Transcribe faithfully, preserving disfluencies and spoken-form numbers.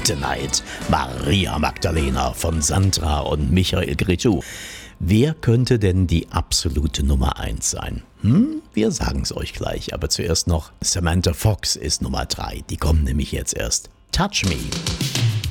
Tonight. Maria Magdalena von Sandra und Michael Cretu. Wer könnte denn die absolute Nummer eins sein? Hm, wir sagen es euch gleich, aber zuerst noch Samantha Fox ist Nummer drei. Die kommt nämlich jetzt erst. Touch Me.